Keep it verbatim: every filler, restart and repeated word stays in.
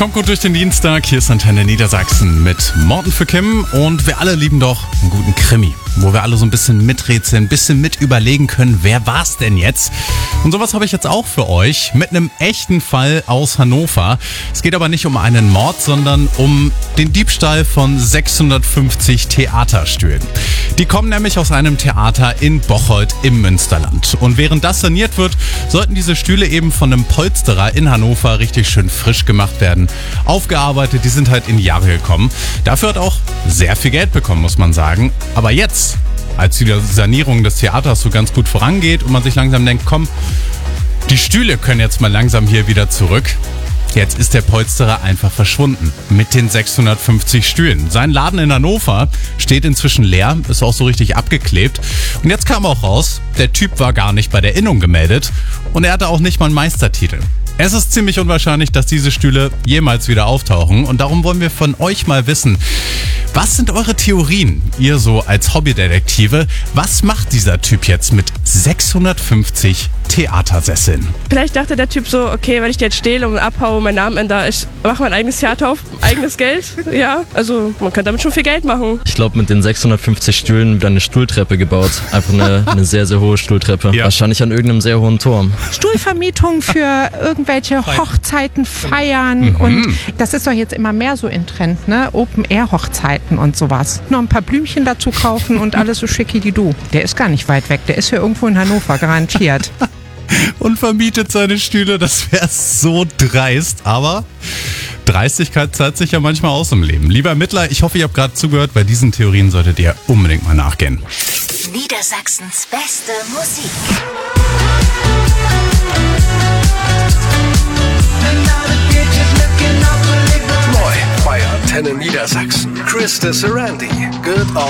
Kommt gut durch den Dienstag, hier ist Antenne Niedersachsen mit Morten für Kim und wir alle lieben doch einen guten Krimi, wo wir alle so ein bisschen miträtseln, ein bisschen mit überlegen können, wer war's denn jetzt? Und sowas habe ich jetzt auch für euch mit einem echten Fall aus Hannover. Es geht aber nicht um einen Mord, sondern um den Diebstahl von sechshundertfünfzig Theaterstühlen. Die kommen nämlich aus einem Theater in Bocholt im Münsterland. Und während das saniert wird, sollten diese Stühle eben von einem Polsterer in Hannover richtig schön frisch gemacht werden. Aufgearbeitet, die sind halt in die Jahre gekommen. Dafür hat auch sehr viel Geld bekommen, muss man sagen. Aber jetzt, als die Sanierung des Theaters so ganz gut vorangeht und man sich langsam denkt, komm, die Stühle können jetzt mal langsam hier wieder zurück. Jetzt ist der Polsterer einfach verschwunden mit den sechshundertfünfzig Stühlen. Sein Laden in Hannover steht inzwischen leer, ist auch so richtig abgeklebt. Und jetzt kam auch raus, der Typ war gar nicht bei der Innung gemeldet und er hatte auch nicht mal einen Meistertitel. Es ist ziemlich unwahrscheinlich, dass diese Stühle jemals wieder auftauchen und darum wollen wir von euch mal wissen, was sind eure Theorien, ihr so als Hobbydetektive? Was macht dieser Typ jetzt mit sechshundertfünfzig Theatersesseln? Vielleicht dachte der Typ so, okay, wenn ich die jetzt stehle und abhaue, meinen Namen ändere, ich mache mein eigenes Theater auf, eigenes Geld. Ja, also man könnte damit schon viel Geld machen. Ich glaube, mit den sechshundertfünfzig Stühlen wird eine Stuhltreppe gebaut. Einfach eine, eine sehr, sehr hohe Stuhltreppe. Ja. Wahrscheinlich an irgendeinem sehr hohen Turm. Stuhlvermietung für irgendwelche Hochzeiten, Feiern. Mhm. Und das ist doch jetzt immer mehr so in Trend, ne? Open-Air-Hochzeiten und sowas. Noch ein paar Blümchen dazu kaufen und alles so schicki-di-du. Der ist gar nicht weit weg. Der ist hier irgendwo in Hannover, garantiert. Und vermietet seine Stühle, das wäre so dreist. Aber Dreistigkeit zahlt sich ja manchmal aus im Leben. Lieber Ermittler, ich hoffe, ihr habt gerade zugehört. Bei diesen Theorien solltet ihr unbedingt mal nachgehen. Niedersachsens beste Musik. Neu bei Antenne Niedersachsen. Chris de Sarandi. Good